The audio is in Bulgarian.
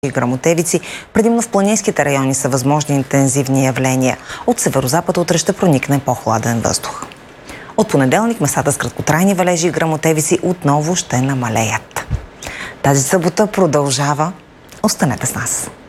и гръмотевици. Предимно в планинските райони са възможни интензивни явления. От северозапад утре ще проникне по-хладен въздух. От понеделник местата с краткотрайни валежи и гръмотевици отново ще намалеят. Тази събота продължава. Останете с нас.